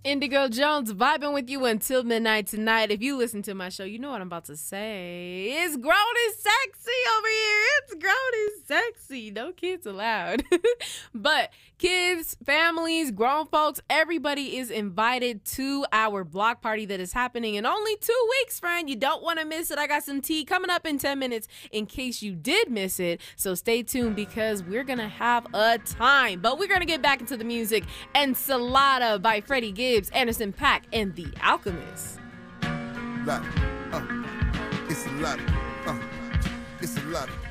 Indigo Jones vibing with you until midnight tonight. If you listen to my show, you know what I'm about to say. It's grown and sexy over here. It's grown and sexy. No kids allowed. But kids, families, grown folks, everybody is invited to our block party that is happening in only 2 weeks, friend. You don't want to miss it. I got some tea coming up in 10 minutes in case you did miss it. So stay tuned because we're going to have a time. But we're going to get back into the music. Ensalada by Freddie Gibbs, Anderson .Paak, and The Alchemist. It's a lot. It's a lot.